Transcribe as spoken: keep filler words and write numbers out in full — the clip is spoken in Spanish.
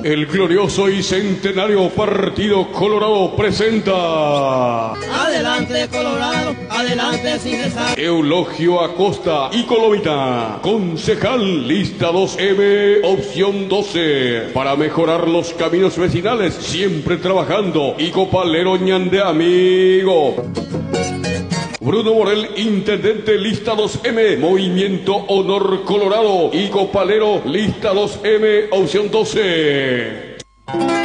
El glorioso y centenario Partido Colorado presenta... Adelante Colorado, adelante sin cesar. Eulogio Acosta y Colomita, concejal, lista dos eme, opción doce, para mejorar los caminos vecinales, siempre trabajando. Y Copalero Ñande amigo. Bruno Morel, intendente, lista dos eme, Movimiento Honor Colorado. Y Copalero, lista dos eme, opción doce.